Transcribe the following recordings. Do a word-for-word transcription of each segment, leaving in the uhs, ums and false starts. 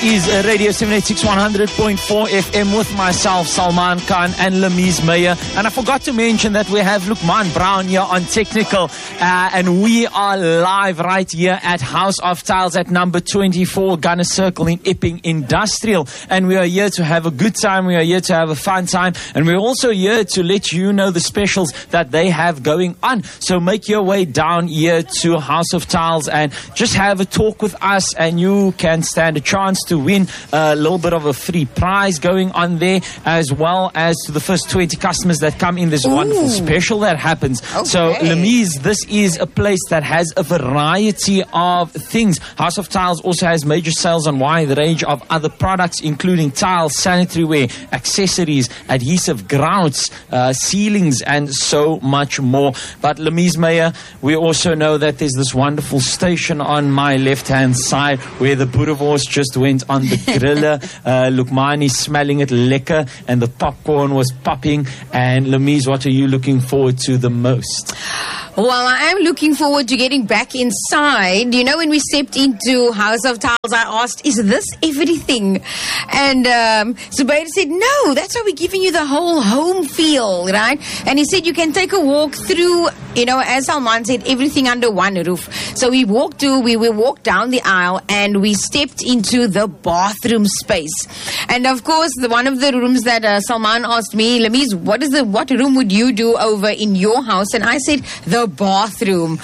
is Radio seven eighty-six one hundred point four F M with myself, Salman Khan, and Lamise Meyer. And I forgot to mention that we have Lukman Brown here on technical. Uh, and we are live right here at House of Tiles at number twenty-four, Gunner Circle in Epping Industrial. And we are here to have a good time. We are here to have a fun time. And we're also here to let you know the specials that they have going on. So make your way down here to House of Tiles and just have a talk with us, and you can stand a chance to win a little bit of a free prize going on there, as well as to the first twenty customers that come in. This Ooh. wonderful special that happens. Okay. So Lamise, this is a place that has a variety of things. House of Tiles also has major sales on a wide range of other products, including tiles, sanitary ware, accessories, adhesive grouts, uh, ceilings, and so much more. But Lamise Meyer, we also know that there's this wonderful station on my left-hand side where the boerewors just went on the griller. uh, Lukmani smelling it lekker, and the popcorn was popping. And Lamise, what are you looking forward to the most? Well, I am looking forward to getting back inside. You know, when we stepped into House of Tiles, I asked, is this everything? And um, Zubair said, no, that's why we're giving you the whole home feel, right? And he said, you can take a walk through, you know, as Salman said, everything under one roof. So we walked to, we, we walked down the aisle and we stepped into the bathroom space. And of course, the, one of the rooms that uh, Salman asked me, Lamise, what is the, what room would you do over in your house? And I said, the bathroom.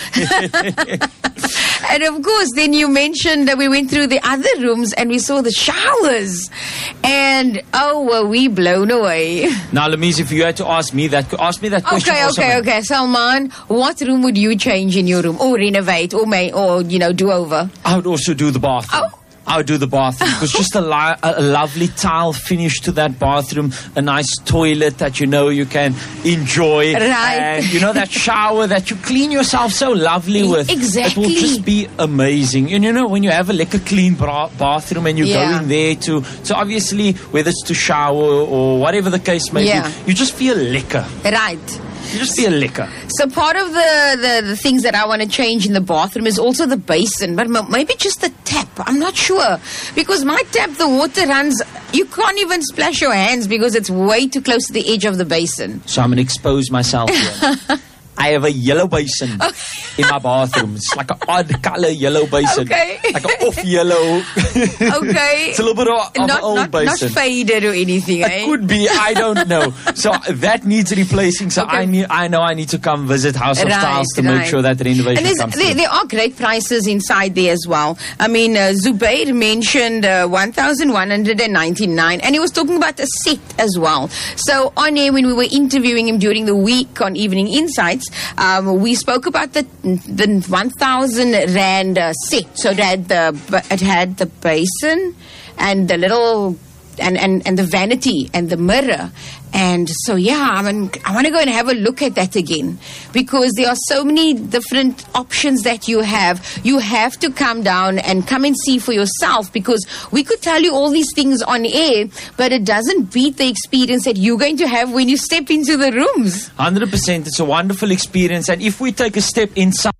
And of course, then you mentioned that we went through the other rooms and we saw the showers. And oh, were we blown away. Now, Lamise, if you had to ask me that, ask me that question. Okay, okay, also. okay. Salman, what room would you change in your room, or renovate, or may, or you know, do over? I would also do the bathroom. Oh. I would do the bathroom. It was just a, li- a lovely tile finish to that bathroom, a nice toilet that you know you can enjoy. Right. And you know that shower that you clean yourself so lovely with. Exactly. It will just be amazing. And you know, when you have a like a clean bra- bathroom and you yeah. go in there to, so obviously whether it's to shower or whatever the case may yeah. be, you just feel lekker. Right. You just feel lekker. So part of the, the, the things that I want to change in the bathroom is also the basin, but m- maybe just the tap. I'm not sure. Because my tap, the water runs, you can't even splash your hands because it's way too close to the edge of the basin. So I'm going to expose myself here. I have a yellow basin in my bathroom. It's like an odd color yellow basin. Okay. Like an off yellow. Okay. It's a little bit of, of not, an old not, basin. Not faded or anything, eh? It could be. I don't know. So that needs replacing. So okay. I need, I know I need to come visit House of right, Tiles to right. make sure that the renovation and comes there, through. there are great prices inside there as well. I mean, uh, Zubair mentioned uh, one thousand one hundred ninety-nine, and he was talking about a set as well. So on air, when we were interviewing him during the week on Evening Insights, um, we spoke about the the one thousand rand uh, set. So it had the it had the basin and the little and, and, and the vanity and the mirror. And so, yeah, I mean, I want to go and have a look at that again, because there are so many different options that you have. You have to come down and come and see for yourself, because we could tell you all these things on air, but it doesn't beat the experience that you're going to have when you step into the rooms. one hundred percent. It's a wonderful experience. And if we take a step inside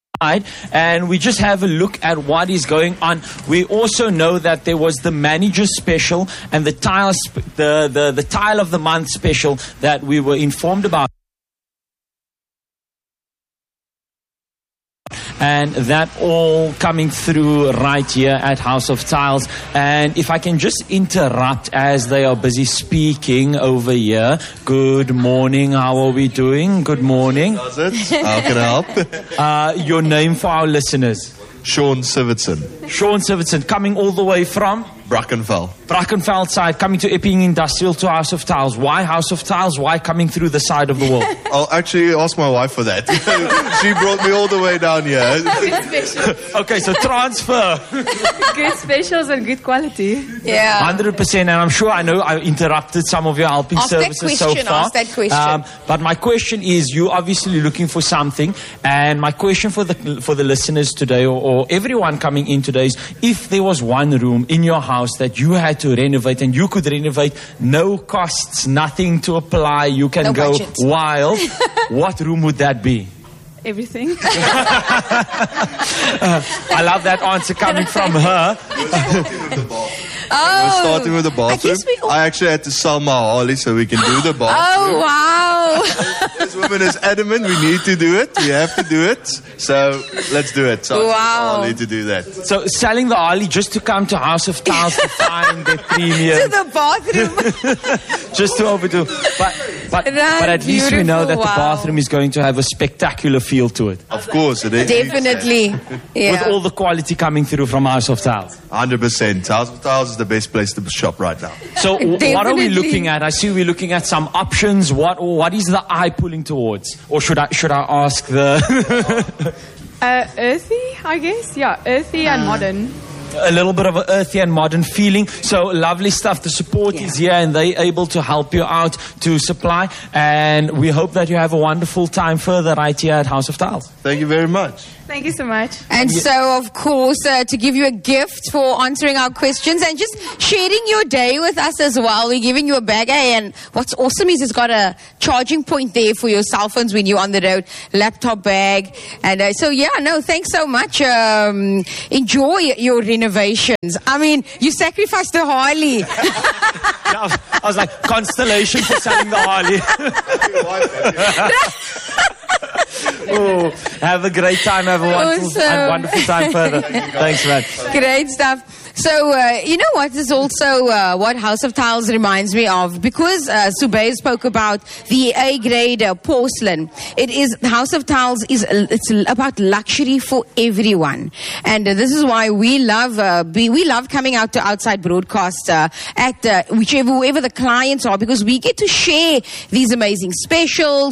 and we just have a look at what is going on, we also know that there was the manager special and the tile sp- the, the the tile of the month special that we were informed about, and that all coming through right here at House of Tiles. And if I can just interrupt as they are busy speaking over here. Good morning, how are we doing? Good morning. Does it? How can I help? Uh, your name for our listeners? Sean Sivertson. Sean Sivertson, coming all the way from? Brackenfell. Brackenfell side, coming to Epping Industrial to House of Tiles. Why House of Tiles? Why coming through the side of the wall? I'll actually ask my wife for that. She brought me all the way down here. Okay, so transfer. Good specials and good quality. Yeah. one hundred percent. And I'm sure I know I interrupted some of your helping Ask that services so question, far. ask that question. Um, but my question is, you obviously looking for something. And my question for the for the listeners today, or, or everyone coming in today, is if there was one room in your house that you had to renovate and you could renovate, no costs, nothing to apply, you can No go budget. wild, what room would that be? Everything. uh, I love that answer coming from her. We're Oh, starting with the I bathroom. guess we all- I actually had to sell my Harley so we can do the bathroom. Oh, wow. This woman is adamant we need to do it. We have to do it. So let's do it. So I Wow. sold Harley to do that. So selling the Harley just to come to House of Tiles to find their To premium, the bathroom. just to overdo. But but, That's but at least we know that beautiful, the wow. bathroom is going to have a spectacular feel to it. Of course, it is. Definitely. Yeah. With all the quality coming through from House of Tiles. one hundred percent. House of Tiles is the best place to shop right now. So w- what are we Definitely. looking at? I see we're looking at some options. What what is the eye pulling towards? Or should I should I ask the Uh, earthy, I guess. Yeah, earthy and modern. a little bit of an earthy and modern feeling? So lovely stuff. The support Yeah. is here and they're able to help you out to supply. And we hope that you have a wonderful time further right here at House of Tiles. Thank you very much. Thank you so much. And so, of course, uh, to give you a gift for answering our questions and just sharing your day with us as well. We're giving you a bag. Hey, and what's awesome is it's got a charging point there for your cell phones when you're on the road, laptop bag. And uh, so, yeah, no, thanks so much. Um, enjoy your renovations. I mean, you sacrificed the Harley. I was, I was like, constellation for selling the Harley. Oh, have a great time. Have a wonderful, Awesome. and wonderful time further. Thanks, man. Great stuff. So, uh, you know what is also uh, what House of Tiles reminds me of? Because uh, Subay spoke about the A-grade uh, porcelain. It is, House of Tiles is, uh, it's about luxury for everyone. And uh, this is why we love, uh, be, we love coming out to Outside Broadcast uh, at uh, whichever, whoever the clients are, because we get to share these amazing specials.